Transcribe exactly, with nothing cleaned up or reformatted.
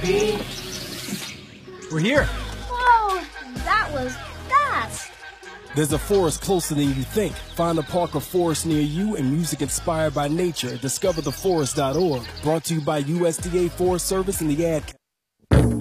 We're here. Whoa, that was fast. There's a forest closer than you think. Find a park or forest near you and music inspired by nature at discover the forest dot org. Brought to you by U S D A Forest Service and the Ad Council.